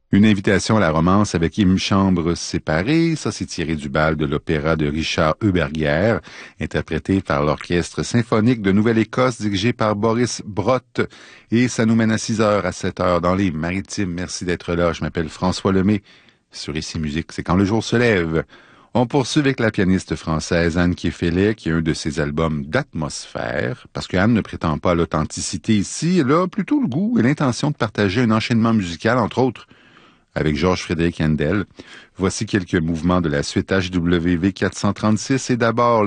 Une invitation à la romance avec une chambre séparée, ça c'est tiré du bal de l'opéra de Richard Heuberger, interprété par l'Orchestre symphonique de Nouvelle-Écosse dirigé par Boris Brott. Et ça nous mène à 6 heures, à 7 heures dans les Maritimes. Merci d'être là. Je m'appelle François Lemay. Sur Ici Musique, c'est quand le jour se lève. On poursuit avec la pianiste française Anne Kieffelet, qui est un de ses albums d'atmosphère, parce que Anne ne prétend pas à l'authenticité ici, elle a plutôt le goût et l'intention de partager un enchaînement musical, entre autres, avec Georges-Frédéric Handel. Voici quelques mouvements de la suite HWV 436 et d'abord